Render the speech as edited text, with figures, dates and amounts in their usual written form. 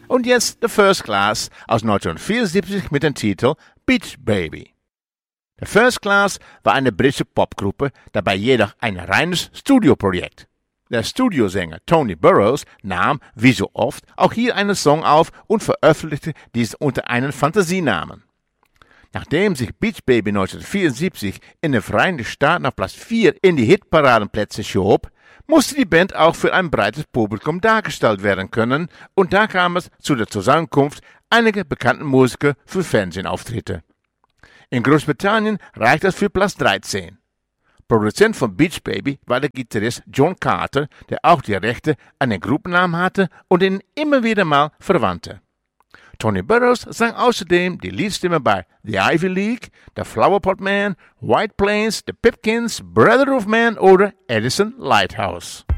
Und jetzt The First Class aus 1974 mit dem Titel Beach Baby. The First Class war eine britische Popgruppe, dabei jedoch ein reines Studioprojekt. Der Studiosänger Tony Burrows nahm, wie so oft, auch hier einen Song auf und veröffentlichte diesen unter einem Fantasienamen. Nachdem sich Beach Baby 1974 in den Vereinigten Staaten auf Platz 4 in die Hitparadenplätze schob, musste die Band auch für ein breites Publikum dargestellt werden können und da kam es zu der Zusammenkunft einiger bekannten Musiker für Fernsehauftritte. In Großbritannien reicht das für Platz 13. Produzent von Beach Baby war der Gitarrist John Carter, der auch die Rechte an den Gruppennamen hatte und ihn immer wieder mal verwandte. Tony Burrows sang außerdem die Liedstimme bei The Ivy League, The Flowerpot Man, White Plains, The Pipkins, Brother of Man oder Edison Lighthouse.